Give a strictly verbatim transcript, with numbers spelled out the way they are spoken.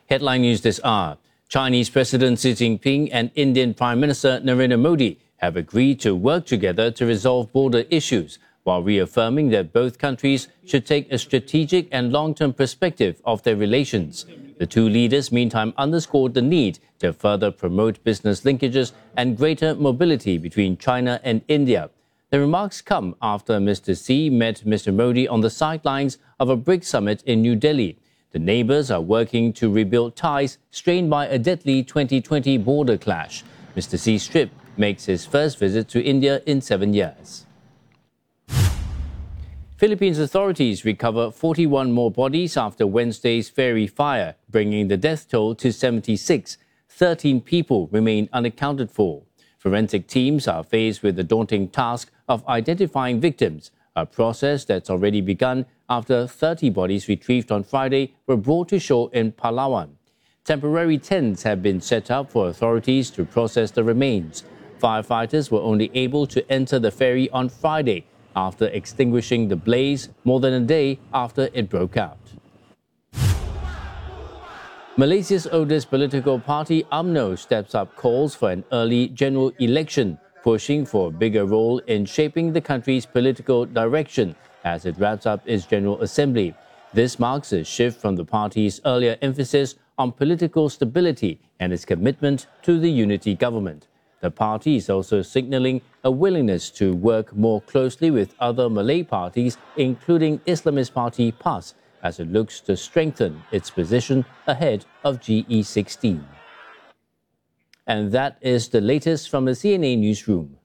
Headline news this hour. Chinese President Xi Jinping and Indian Prime Minister Narendra Modi have agreed to work together to resolve border issues, while reaffirming that both countries should take a strategic and long-term perspective of their relations. The two leaders, meantime, underscored the need to further promote business linkages and greater mobility between China and India. The remarks come after Mister Xi met Mister Modi on the sidelines of a BRICS summit in New Delhi. The neighbours are working to rebuild ties strained by a deadly twenty twenty border clash. Mister Xi's trip makes his first visit to India in seven years. Philippines authorities recover forty-one more bodies after Wednesday's ferry fire, bringing the death toll to seventy-six. thirteen people remain unaccounted for. Forensic teams are faced with the daunting task of identifying victims, a process that's already begun after thirty bodies retrieved on Friday were brought to shore in Palawan. Temporary tents have been set up for authorities to process the remains. Firefighters were only able to enter the ferry on Friday after extinguishing the blaze more than a day after it broke out. Malaysia's oldest political party, U M N O, steps up calls for an early general election, pushing for a bigger role in shaping the country's political direction as it wraps up its General Assembly. This marks a shift from the party's earlier emphasis on political stability and its commitment to the unity government. The party is also signalling a willingness to work more closely with other Malay parties, including Islamist party P A S, as it looks to strengthen its position ahead of G E sixteen. And that is the latest from the C N A Newsroom.